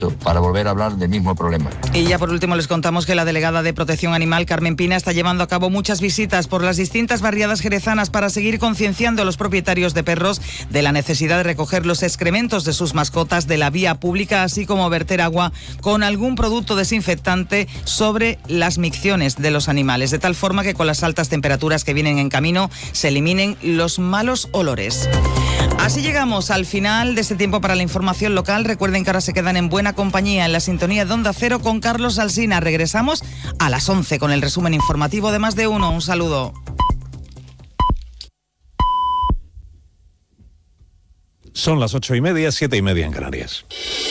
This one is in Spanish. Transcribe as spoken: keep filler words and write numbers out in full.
para volver a hablar del mismo problema. Y ya por último les contamos que la delegada de Protección Animal, Carmen Pina, está llevando a cabo muchas visitas por las distintas barriadas jerezanas para seguir concienciando a los propietarios de perros de la necesidad de recoger los excrementos de sus mascotas de la vía pública, así como verter agua con algún producto desinfectante sobre las micciones de los animales, de tal forma que con las altas temperaturas que vienen en camino se eliminen los malos olores. Así llegamos al final de este tiempo para la información local. Recuerden que ahora se quedan en buena compañía en la sintonía de Onda Cero con Carlos Alsina. Regresamos a las once con el resumen informativo de Más de Uno. Un saludo. Son las ocho y media, siete y media en Canarias.